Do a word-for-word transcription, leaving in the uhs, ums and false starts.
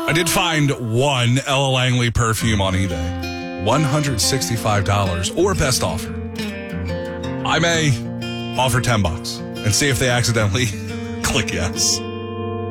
I did find one Ella Langley perfume on eBay. one hundred sixty-five dollars or best offer. I may offer ten bucks and see if they accidentally click yes.